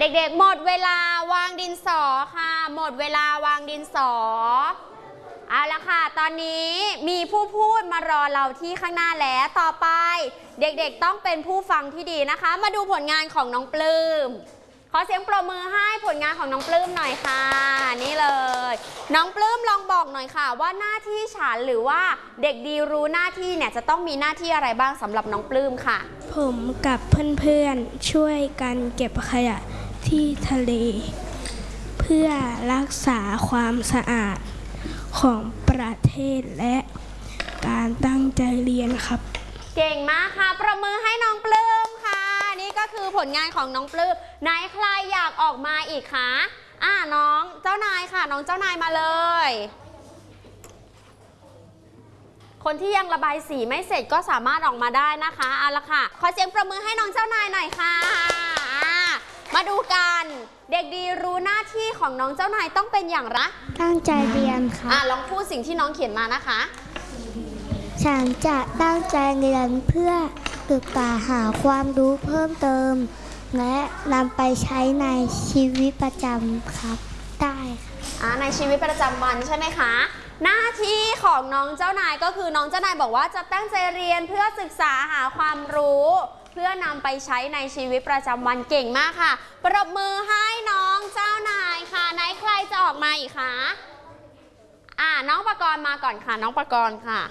ด็กๆหมดเวลาวางดินสอค่ะหมดเวลาวางดินสอเอาละค่ะตอนนี้มีผู้พูดมารอเราที่ข้างหน้าแล้วต่อไปเด็กๆต้องเป็นผู้ฟังที่ดีนะคะมาดูผลงานของน้องปลื้มขอเสียงปรบมือให้ผลงานของน้องปลื้มหน่อยค่ะนี่เลยน้องปลื้มลองบอกหน่อยค่ะว่าหน้าที่ฉันหรือว่าเด็กดีรู้หน้าที่เนี่ยจะต้องมีหน้าที่อะไรบ้างสำหรับน้องปลื้มค่ะผมกับเพื่อนๆช่วยกันเก็บขยะที่ทะเลเพื่อรักษาความสะอาดของประเทศและการตั้งใจเรียนครับเก่งมากค่ะประมือให้น้องปลื้มค่ะนี่ก็คือผลงานของน้องปลื้มไหนใครอยากออกมาอีกคะน้องเจ้านายค่ะน้องเจ้านายมาเลยคนที่ยังระบายสีไม่เสร็จก็สามารถออกมาได้นะคะเอาละค่ะขอเสียงประมือให้น้องเจ้านายหน่อยค่ะมาดูกันเด็กดีรู้หน้าที่ของน้องเจ้านายต้องเป็นอย่างไรตั้งใจเรียนค่ะลองพูดสิ่งที่น้องเขียนมานะคะฉันจะตั้งใจเรียนเพื่อศึกษาหาความรู้เพิ่มเติมและนำไปใช้ในชีวิตประจำครับได้ค่ะในชีวิตประจำวันใช่ไหมคะหน้าที่ของน้องเจ้านายก็คือน้องเจ้านายบอกว่าจะตั้งใจเรียนเพื่อศึกษาหาความรู้เพื่อนำไปใช้ในชีวิตประจำวันเก่งมากค่ะปรบมือให้น้องเจ้านายค่ะไหนใครจะออกมาอีกคะน้องปกรณ์มาก่อนค่ะน้องปกรณ์ค่ะ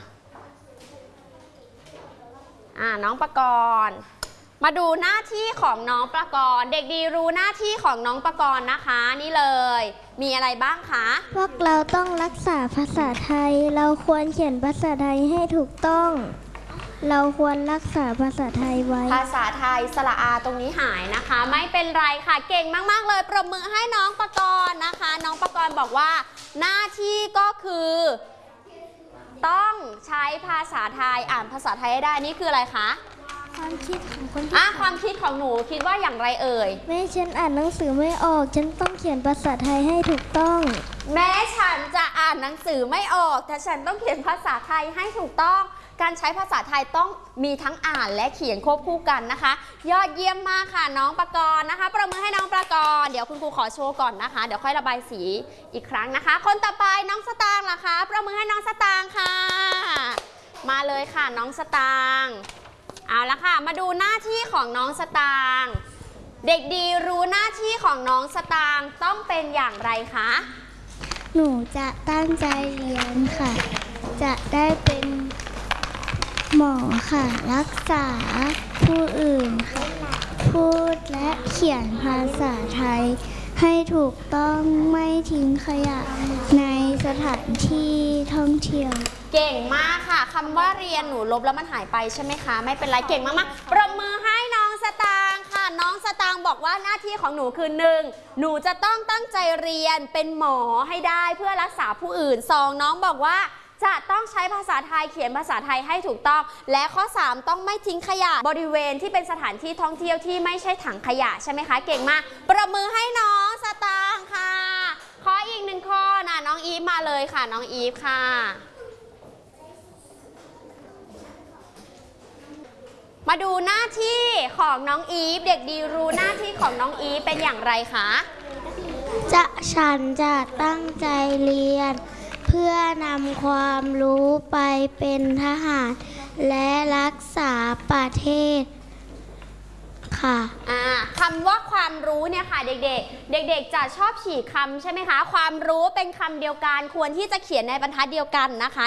น้องปกรณ์มาดูหน้าที่ของน้องปกรณ์เด็กดีรู้หน้าที่ของน้องปกรณ์นะคะนี่เลยมีอะไรบ้างคะพวกเราต้องรักษาภาษาไทยเราควรเขียนภาษาไทยให้ถูกต้องเราควรรักษาภาษาไทยไว้ภาษาไทยสระอาตรงนี้หายนะคะไม่เป็นไรค่ะเก่งมากๆเลยปรบมือให้น้องปกรณ์นะคะน้องปกรณ์บอกว่าหน้าที่ก็คือต้องใช้ภาษาไทยอ่านภาษาไทยให้ได้นี่คืออะไรคะความคิดของคนความคิดของหนูคิดว่าอย่างไรเอ่ยแม่ฉันอ่านหนังสือไม่ออกฉันต้องเขียนภาษาไทยให้ถูกต้องแม้ฉันจะอ่านหนังสือไม่ออกแต่ฉันต้องเขียนภาษาไทยให้ถูกต้องการใช้ภาษาไทยต้องมีทั้งอ่านและเขียนควบคู่กันนะคะยอดเยี่ยมมากค่ะน้องปกรณ์นะคะประมือให้น้องปกรณ์เดี๋ยวคุณครูขอโชว์ก่อนนะคะเดี๋ยวค่อยระบายสีอีกครั้งนะคะคนต่อไปน้องสตางค์ล่ะคะประมือให้น้องสตางค์ค่ะมาเลยค่ะน้องสตางค์เอาละค่ะมาดูหน้าที่ของน้องสตางค์เด็กดีรู้หน้าที่ของน้องสตางค์ต้องเป็นอย่างไรคะหนูจะตั้งใจเรียนค่ะจะได้เป็นหมอค่ะรักษาผู้อื่นค่ะพูดและเขียนภาษาไทยให้ถูกต้องไม่ทิ้งขยะในสถานที่ท่องเที่ยวเก่งมากค่ะคำว่าเรียนหนูลบแล้วมันหายไปใช่ไหมคะไม่เป็นไรเก่งมากๆปรบมือให้น้องสตางค์ค่ะน้องสตางค์บอกว่าหน้าที่ของหนูคือ1หนูจะต้องตั้งใจเรียนเป็นหมอให้ได้เพื่อรักษาผู้อื่น2น้องบอกว่าจะต้องใช้ภาษาไทยเขียนภาษาไทยให้ถูกต้องและข้อ3ต้องไม่ทิ้งขยะบริเวณที่เป็นสถานที่ท่องเที่ยวที่ไม่ใช่ถังขยะใช่ไหมคะเก่งมากปรบมือให้น้องสตางค์ค่ะขออีก1ข้อน้องอีฟมาเลยค่ะน้องอีฟค่ะมาดูหน้าที่ของน้องอีฟเด็กดีรู้หน้าที่ของน้องอีฟเป็นอย่างไรคะฉันจะตั้งใจเรียนเพื่อนำความรู้ไปเป็นทหารและรักษาประเทศค่ะคำว่าความรู้เนี่ยค่ะเด็กๆจะชอบฉีกคำใช่ไหมคะความรู้เป็นคำเดียวกันควรที่จะเขียนในบรรทัดเดียวกันนะคะ